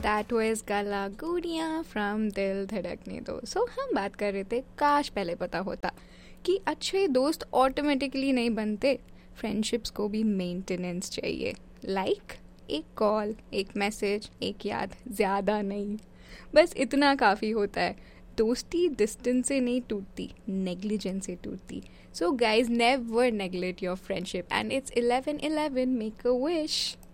That was गला गुड़िया from दिल धड़कने दो। सो हम बात कर रहे थे, काश पहले पता होता कि अच्छे दोस्त ऑटोमेटिकली नहीं बनते, फ्रेंडशिप्स को भी मेंटेनेंस चाहिए। लाइक एक कॉल, एक मैसेज, एक याद, ज़्यादा नहीं, बस इतना काफ़ी होता है। दोस्ती डिस्टेंस से नहीं टूटती, नेग्लिजेंस से टूटती। So guys, never neglect your friendship and it's 11:11, make a wish.